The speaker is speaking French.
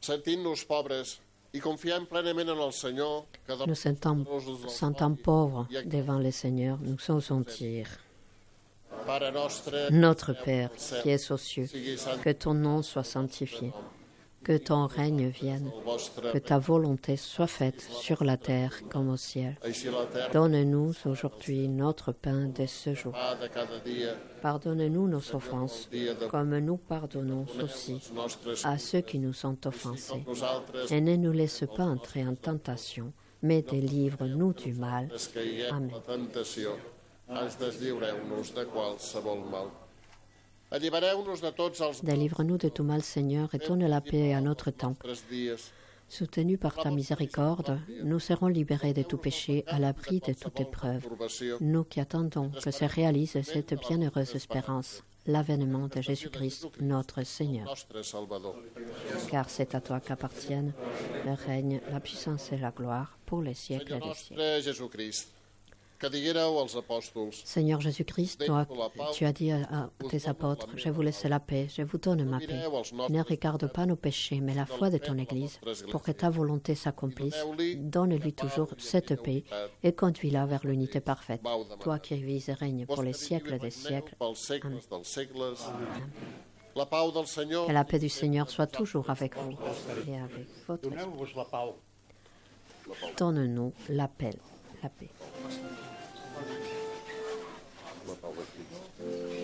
Nous sentons pauvres devant le Seigneur, nous osons dire, Notre Père qui es aux cieux, que ton nom soit sanctifié, que ton règne vienne, que ta volonté soit faite sur la terre comme au ciel. Donne-nous aujourd'hui notre pain de ce jour. Pardonne-nous nos offenses, comme nous pardonnons aussi à ceux qui nous ont offensés. Et ne nous laisse pas entrer en tentation, mais délivre-nous du mal. Amen. Délivre-nous de tout mal, Seigneur, et donne la paix à notre temps. Soutenus par ta miséricorde, nous serons libérés de tout péché, à l'abri de toute épreuve. Nous qui attendons que se réalise cette bienheureuse espérance, l'avènement de Jésus-Christ, notre Seigneur. Car c'est à toi qu'appartiennent le règne, la puissance et la gloire pour les siècles des siècles. Seigneur Jésus-Christ, toi, tu as dit à tes apôtres, je vous laisse la paix, je vous donne ma paix. Ne regarde pas nos péchés, mais la foi de ton Église, pour que ta volonté s'accomplisse. Donne-lui toujours cette paix et conduis-la vers l'unité parfaite. Toi qui vis et règnes pour les siècles des siècles. Amen. Que la paix du Seigneur soit toujours avec vous et avec votre esprit. Donne-nous la paix. La paix.